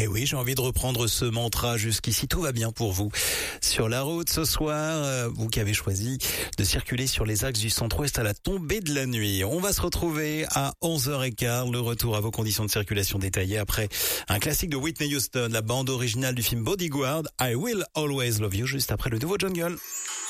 Eh oui, j'ai envie de reprendre ce mantra. Jusqu'ici, tout va bien pour vous. Sur la route ce soir, vous qui avez choisi de circuler sur les axes du centre-ouest à la tombée de la nuit. On va se retrouver à 11h15. Le retour à vos conditions de circulation détaillées après un classique de Whitney Houston, la bande originale du film Bodyguard, I Will Always Love You, juste après le nouveau jungle.